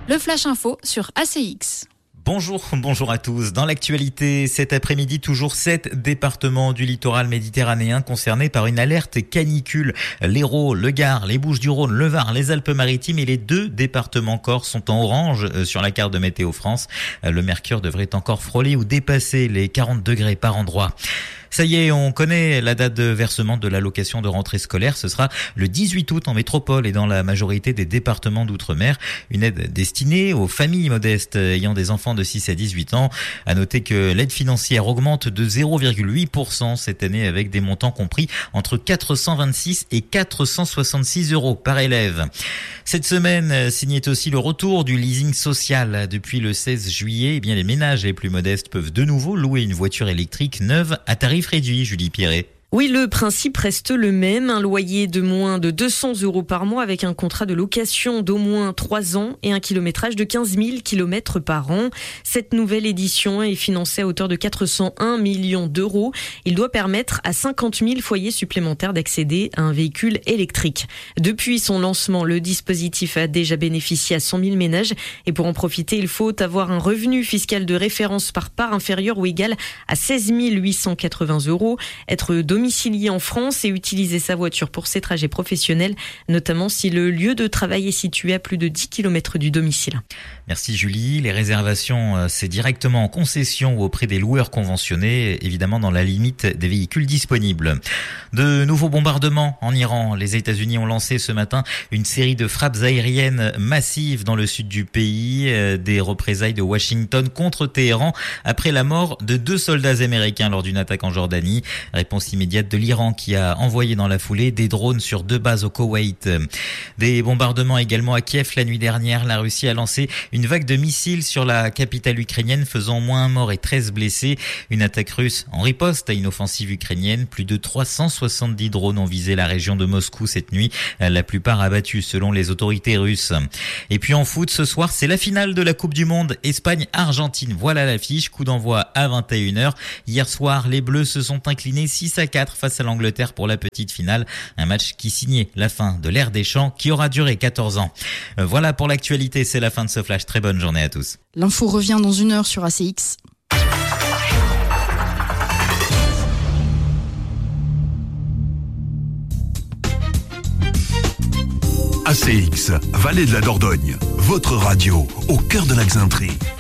Le Flash Info sur ACX. Bonjour à tous. Dans l'actualité, cet après-midi, toujours 7 départements du littoral méditerranéen concernés par une alerte canicule. L'Hérault, le Gard, les Bouches-du-Rhône, le Var, les Alpes-Maritimes et les 2 départements corses sont en orange sur la carte de Météo France. Le mercure devrait encore frôler ou dépasser les 40 degrés par endroit. Ça y est, on connaît la date de versement de l'allocation de rentrée scolaire. Ce sera le 18 août en métropole et dans la majorité des départements d'outre-mer. Une aide destinée aux familles modestes ayant des enfants de 6 à 18 ans. À noter que l'aide financière augmente de 0,8% cette année avec des montants compris entre 426 et 466 euros par élève. Cette semaine signait aussi le retour du leasing social. Depuis le 16 juillet, les ménages les plus modestes peuvent de nouveau louer une voiture électrique neuve à tarif réduit, Julie Pierret. Oui, le principe reste le même. Un loyer de moins de 200 euros par mois avec un contrat de location d'au moins 3 ans et un kilométrage de 15 000 kilomètres par an. Cette nouvelle édition est financée à hauteur de 401 millions d'euros. Il doit permettre à 50 000 foyers supplémentaires d'accéder à un véhicule électrique. Depuis son lancement, le dispositif a déjà bénéficié à 100 000 ménages. Et pour en profiter, il faut avoir un revenu fiscal de référence par part inférieur ou égal à 16 880 euros, être domicilié en France et utiliser sa voiture pour ses trajets professionnels, notamment si le lieu de travail est situé à plus de 10 km du domicile. Merci Julie. Les réservations, c'est directement en concession auprès des loueurs conventionnés, évidemment dans la limite des véhicules disponibles. De nouveaux bombardements en Iran. Les États-Unis ont lancé ce matin une série de frappes aériennes massives dans le sud du pays, des représailles de Washington contre Téhéran après la mort de 2 soldats américains lors d'une attaque en Jordanie. Réponse immédiate de l'Iran qui a envoyé dans la foulée des drones sur 2 bases au Koweït. Des bombardements également à Kiev la nuit dernière. La Russie a lancé une vague de missiles sur la capitale ukrainienne faisant moins un mort et 13 blessés. Une attaque russe en riposte à une offensive ukrainienne. Plus de 370 drones ont visé la région de Moscou cette nuit. La plupart abattus selon les autorités russes. Et puis en foot, ce soir, c'est la finale de la Coupe du Monde Espagne-Argentine. Voilà l'affiche. Coup d'envoi à 21h. Hier soir, les Bleus se sont inclinés 6-4 face à l'Angleterre pour la petite finale. Un match qui signait la fin de l'ère des champs qui aura duré 14 ans. Voilà pour l'actualité, c'est la fin de ce flash. Très bonne journée à tous. L'info revient dans 1 heure sur ACX. ACX, Vallée de la Dordogne, votre radio au cœur de la Xainterie.